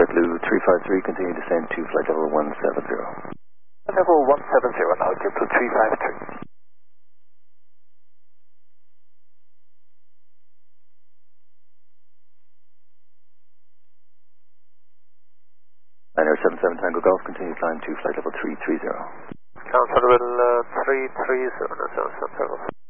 JetBlue 353, continue descent to flight level 170. Level 170 now, JetBlue 353. Niner 77 Tango Golf, continue climb to flight level 330. Count for level 330,